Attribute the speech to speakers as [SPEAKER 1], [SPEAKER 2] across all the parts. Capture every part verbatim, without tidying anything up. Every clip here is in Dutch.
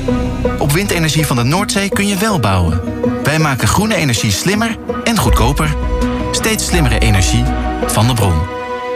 [SPEAKER 1] Op windenergie van de Noordzee kun je wel bouwen. Wij maken groene energie slimmer en goedkoper. Steeds slimmere energie van de bron.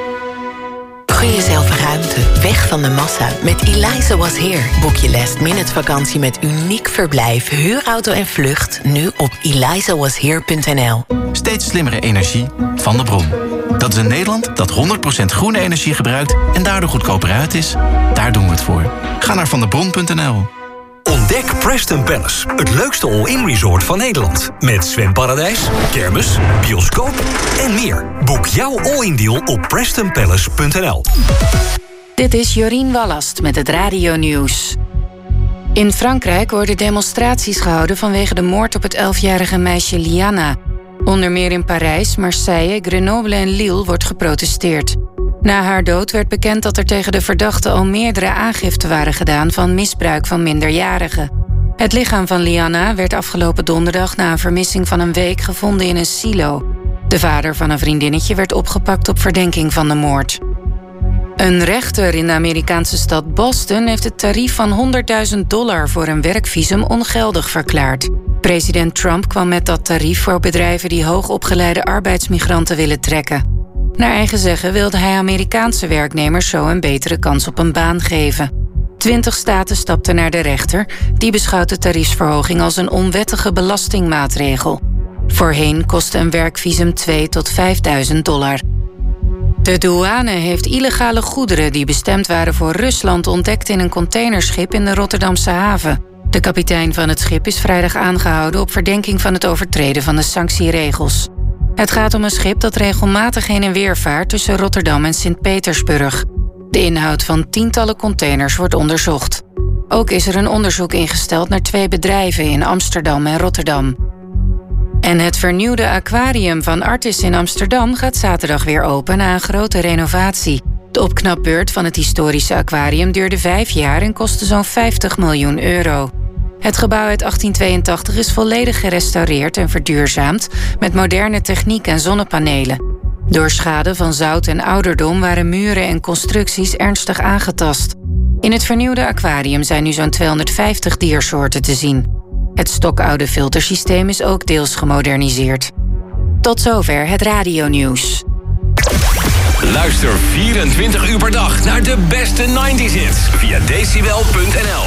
[SPEAKER 2] Gun jezelf ruimte, weg van de massa. Met Eliza Was Here boek je last minute vakantie met uniek verblijf, huurauto en vlucht nu op eliza was here punt n l.
[SPEAKER 1] Steeds slimmere energie van de bron. Dat is een Nederland dat honderd procent groene energie gebruikt en daardoor goedkoper uit is. Daar doen we het voor. Ga naar vandebron punt n l.
[SPEAKER 3] Ontdek Preston Palace, het leukste all-in resort van Nederland. Met zwemparadijs, kermis, bioscoop en meer. Boek jouw all-in deal op preston palace punt n l.
[SPEAKER 4] Dit is Jorien Wallast met het Radio Nieuws. In Frankrijk worden demonstraties gehouden vanwege de moord op het elfjarige meisje Liana. Onder meer in Parijs, Marseille, Grenoble en Lille wordt geprotesteerd. Na haar dood werd bekend dat er tegen de verdachte al meerdere aangiften waren gedaan van misbruik van minderjarigen. Het lichaam van Liana werd afgelopen donderdag na een vermissing van een week gevonden in een silo. De vader van een vriendinnetje werd opgepakt op verdenking van de moord. Een rechter in de Amerikaanse stad Boston heeft het tarief van honderdduizend dollar voor een werkvisum ongeldig verklaard. President Trump kwam met dat tarief voor bedrijven die hoogopgeleide arbeidsmigranten willen trekken. Naar eigen zeggen wilde hij Amerikaanse werknemers zo een betere kans op een baan geven. Twintig staten stapten naar de rechter. Die beschouwt de tariefsverhoging als een onwettige belastingmaatregel. Voorheen kostte een werkvisum tweeduizend tot vijfduizend dollar. De douane heeft illegale goederen die bestemd waren voor Rusland ontdekt in een containerschip in de Rotterdamse haven. De kapitein van het schip is vrijdag aangehouden op verdenking van het overtreden van de sanctieregels. Het gaat om een schip dat regelmatig heen en weer vaart tussen Rotterdam en Sint-Petersburg. De inhoud van tientallen containers wordt onderzocht. Ook is er een onderzoek ingesteld naar twee bedrijven in Amsterdam en Rotterdam. En het vernieuwde aquarium van Artis in Amsterdam gaat zaterdag weer open na een grote renovatie. De opknapbeurt van het historische aquarium duurde vijf jaar en kostte zo'n vijftig miljoen euro. Het gebouw uit achttien tweeëntachtig is volledig gerestaureerd en verduurzaamd met moderne techniek en zonnepanelen. Door schade van zout en ouderdom waren muren en constructies ernstig aangetast. In het vernieuwde aquarium zijn nu zo'n tweehonderdvijftig diersoorten te zien. Het stokoude filtersysteem is ook deels gemoderniseerd. Tot zover het radionieuws.
[SPEAKER 5] Luister vierentwintig uur per dag naar de beste negentig hits via decibel punt n l.